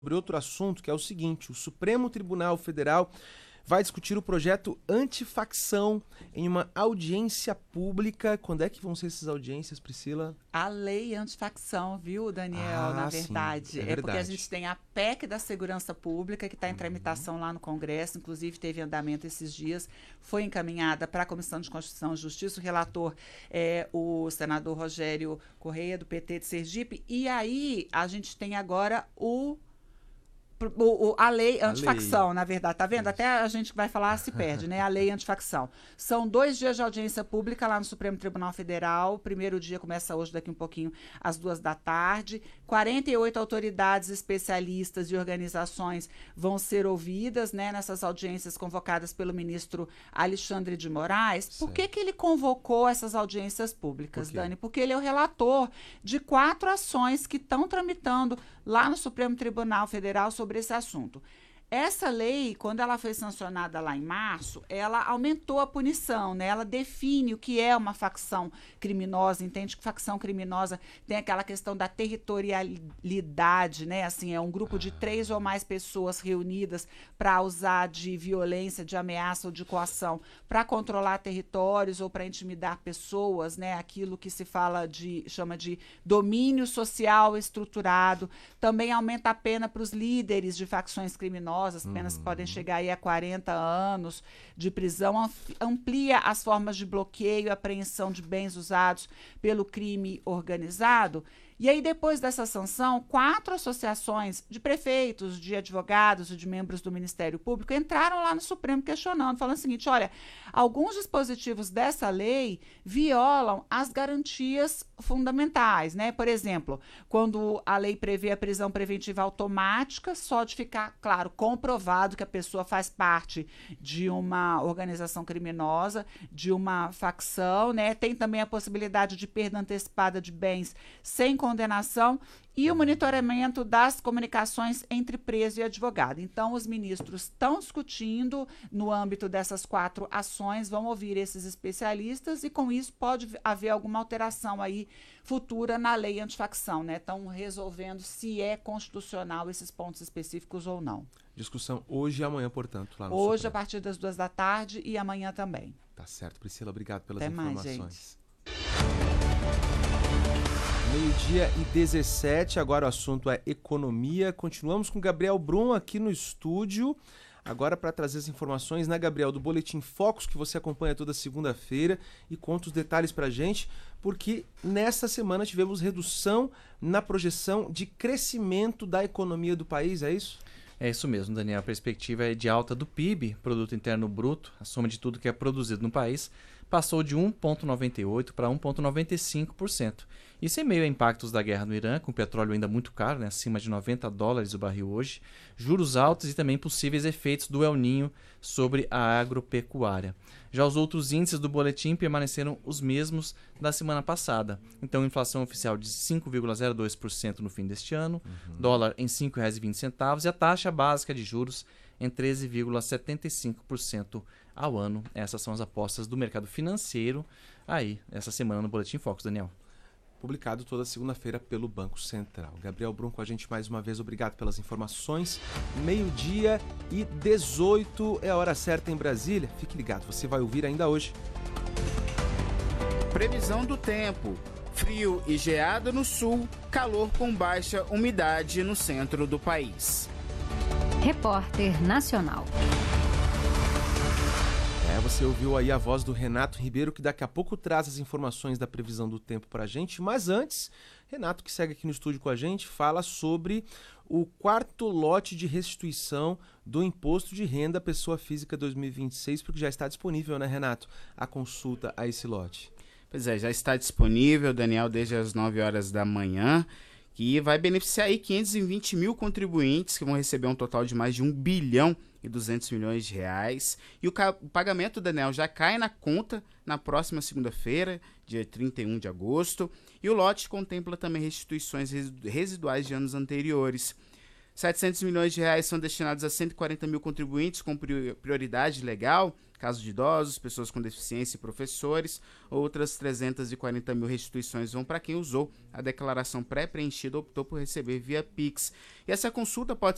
sobre outro assunto, que é o seguinte: o Supremo Tribunal Federal vai discutir o projeto antifacção em uma audiência pública. Quando é que vão ser essas audiências, Priscila? A lei antifacção, viu, Daniel? Na verdade, sim, é é porque a verdade. gente tem a PEC da segurança pública, que está em tramitação lá no Congresso, inclusive teve andamento esses dias, foi encaminhada para a Comissão de Constituição e Justiça, o relator é o senador Rogério Correia, do PT de Sergipe, e aí a gente tem agora a lei antifacção, na verdade, tá vendo? Até a gente vai falar se perde, né? A lei antifacção. São 2 dias de audiência pública lá no Supremo Tribunal Federal. O primeiro dia começa hoje, daqui um pouquinho, às 14h. 48 autoridades, especialistas e organizações vão ser ouvidas, né, nessas audiências convocadas pelo ministro Alexandre de Moraes. Por que ele convocou essas audiências públicas, Dani? Porque ele é o relator de 4 ações que estão tramitando lá no Supremo Tribunal Federal sobre esse assunto. Essa lei, quando ela foi sancionada lá em março, ela aumentou a punição, né? Ela define o que é uma facção criminosa, entende que facção criminosa tem aquela questão da territorialidade, né? Assim, é um grupo de 3 ou mais pessoas reunidas para usar de violência, de ameaça ou de coação para controlar territórios ou para intimidar pessoas, né? Aquilo que se chama de domínio social estruturado. Também aumenta a pena para os líderes de facções criminosas. As penas podem chegar aí a 40 anos de prisão, amplia as formas de bloqueio e apreensão de bens usados pelo crime organizado. E aí, depois dessa sanção, 4 associações de prefeitos, de advogados e de membros do Ministério Público entraram lá no Supremo questionando, falando o seguinte: olha, alguns dispositivos dessa lei violam as garantias fundamentais, né? Por exemplo, quando a lei prevê a prisão preventiva automática, só de ficar, claro, comprovado que a pessoa faz parte de uma organização criminosa, de uma facção, né? Tem também a possibilidade de perda antecipada de bens sem condenação e o monitoramento das comunicações entre preso e advogado. Então, os ministros estão discutindo no âmbito dessas 4 ações, vão ouvir esses especialistas e, com isso, pode haver alguma alteração aí futura na lei antifacção, né? Estão resolvendo se é constitucional esses pontos específicos ou não. Discussão hoje e amanhã, portanto, lá no Hoje, Supremo. a partir das 14h e amanhã também. Tá certo, Priscila, obrigado pelas Até informações. mais, gente. 12h17, agora o assunto é economia. Continuamos com Gabriel Brum aqui no estúdio, agora para trazer as informações, né, Gabriel, do Boletim Focus, que você acompanha toda segunda-feira e conta os detalhes para a gente, porque nesta semana tivemos redução na projeção de crescimento da economia do país, é isso? É isso mesmo, Daniel. A perspectiva é de alta do PIB, Produto Interno Bruto, a soma de tudo que é produzido no país, passou de 1,98% para 1,95%. Isso em meio a impactos da guerra no Irã, com o petróleo ainda muito caro, né, acima de $90 o barril hoje, juros altos e também possíveis efeitos do El Niño sobre a agropecuária. Já os outros índices do boletim permaneceram os mesmos da semana passada. Então, inflação oficial de 5,02% no fim deste ano, dólar em R$ 5,20 e a taxa básica de juros em 13,75% ao ano. Essas são as apostas do mercado financeiro aí, essa semana no Boletim Focus, Daniel. Publicado toda segunda-feira pelo Banco Central. Gabriel Brum com a gente mais uma vez, obrigado pelas informações. 12h18 é a hora certa em Brasília. Fique ligado, você vai ouvir ainda hoje. Previsão do tempo. Frio e geada no sul, calor com baixa umidade no centro do país. Repórter Nacional. Você ouviu aí a voz do Renato Ribeiro, que daqui a pouco traz as informações da previsão do tempo pra gente. Mas antes, Renato, que segue aqui no estúdio com a gente, fala sobre o 4º lote de restituição do Imposto de Renda à Pessoa Física 2026, porque já está disponível, né, Renato, a consulta a esse lote. Pois é, já está disponível, Daniel, desde as 9h da manhã, que vai beneficiar aí 520 mil contribuintes, que vão receber um total de mais de R$1,2 bilhão. E o pagamento, Daniel, já cai na conta na próxima segunda-feira, dia 31 de agosto. E o lote contempla também restituições residuais de anos anteriores. R$700 milhões são destinados a 140 mil contribuintes com prioridade legal, caso de idosos, pessoas com deficiência e professores. Outras 340 mil restituições vão para quem usou a declaração pré-preenchida ou optou por receber via Pix. E essa consulta pode